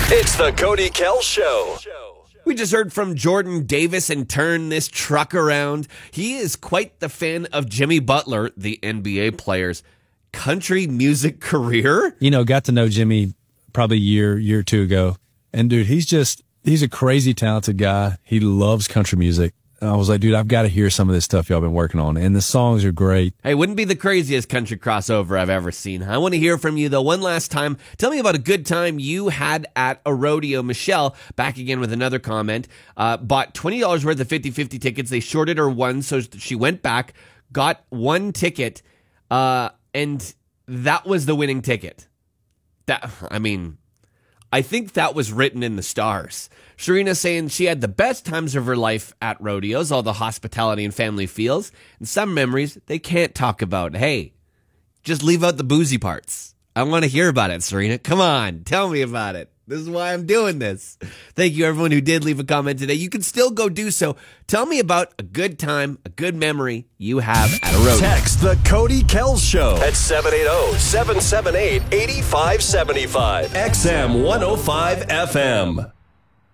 It's the Cody Kell Show. We just heard from Jordan Davis and Turn This Truck Around. He is quite the fan of Jimmy Butler, the NBA player's country music career. You know, got to know Jimmy probably a year or two ago. And dude, he's a crazy talented guy. He loves country music. And I was like, dude, I've got to hear some of this stuff y'all been working on. And the songs are great. Hey, wouldn't be the craziest country crossover I've ever seen. I want to hear from you, though, one last time. Tell me about a good time you had at a rodeo. Michelle, back again with another comment, bought $20 worth of 50-50 tickets. They shorted her one, so she went back, got one ticket, and that was the winning ticket. I think that was written in the stars. Sharina saying she had the best times of her life at rodeos, all the hospitality and family feels, and some memories they can't talk about. Hey, just leave out the boozy parts. I want to hear about it, Serena. Come on, tell me about it. This is why I'm doing this. Thank you, everyone who did leave a comment today. You can still go do so. Tell me about a good time, a good memory you have at a rodeo. Text the Cody Kell Show at 780-778-8575. XM 105 FM.